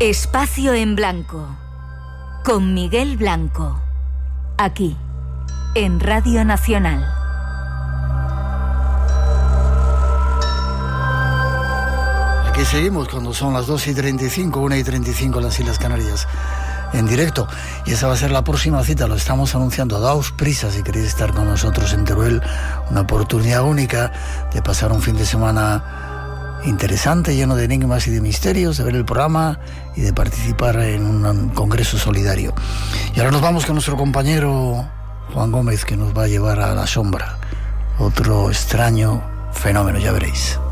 Espacio en Blanco, con Miguel Blanco, aquí, en Radio Nacional. Aquí seguimos cuando son las 2:35, 1:35 en las Islas Canarias, en directo. Y esa va a ser la próxima cita, lo estamos anunciando. Daos prisa si queréis estar con nosotros en Teruel, una oportunidad única de pasar un fin de semana interesante, lleno de enigmas y de misterios, de ver el programa y de participar en un congreso solidario. Y ahora nos vamos con nuestro compañero Juan Gómez, que nos va a llevar a la sombra, otro extraño fenómeno, ya veréis.